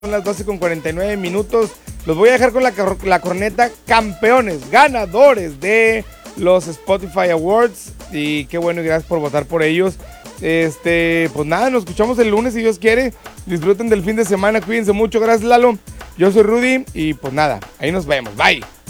Son las 12:49. Los voy a dejar con la corneta. Campeones, ganadores de los Spotify Awards. Y qué bueno, y gracias por votar por ellos. Pues nada, nos escuchamos el lunes si Dios quiere. Disfruten del fin de semana, cuídense mucho. Gracias, Lalo. Yo soy Rudy y pues nada, ahí nos vemos. Bye.